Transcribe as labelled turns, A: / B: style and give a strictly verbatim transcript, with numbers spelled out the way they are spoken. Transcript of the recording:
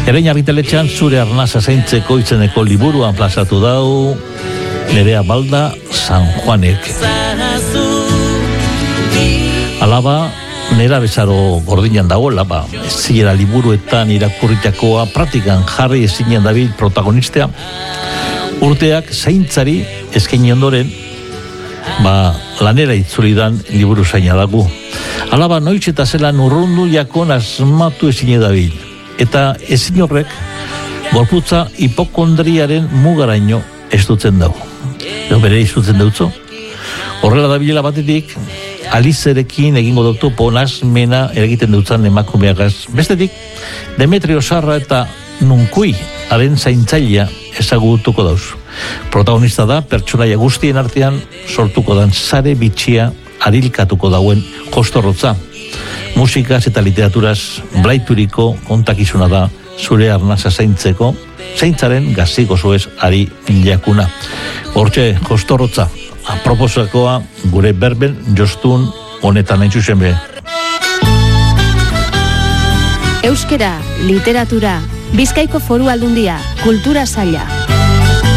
A: Erein argitaletxean Zure arnasa zaintzeko izeneko liburuan plazatu dau Nerea Balda San Juanek. Alaba, nera bezaro gordinan dagoela, ba, zira liburuetan irakurritakoa praktikan jarri ezinen dabil protagonistea. Urteak zaintzari eskaini ondoren, ba, lanera itzulidan liburu zaina dago. Alaba, noiz eta zelan urrundu jakon asmatu ezin dabil. Eta ezin horrek, gorputza hipokondriaren mugaraino ez dutzen dago. Ego bere izutzen dutzo. Horrela dabilela batetik, Alizerekin egingo dutu ponazmena eragiten dutzen emakumeagaz. Bestetik, Demetrio Sarra eta Nunkui haren zaintzailea ezagutuko dauz. Protagonista da, pertsonaia guztien artean sortuko dan sare bitxia arilkatuko dauen Kostorrotza. Musikaz eta literaturaz blaituriko kontakizuna da Zure arnasa zaintzeko, zaintzaren gaziko zuez ari jakuna. Hortxe, Kostorrotza, aproposakoa gure berben jostun honetan hain zuzen be.
B: Euskera, literatura, Bizkaiko Foru Aldundia, Kultura Saila.